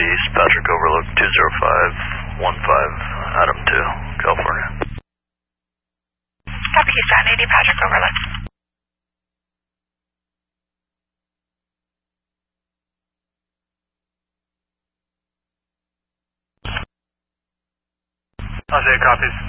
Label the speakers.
Speaker 1: East, Patrick Overlook 20515, Adam 2, California.
Speaker 2: Copy Houston, 80 Patrick Overlook.
Speaker 3: Jose copies.